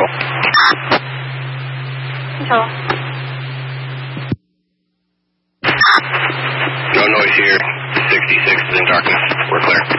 Control. Control. No noise here. 66 is in darkness. We're clear.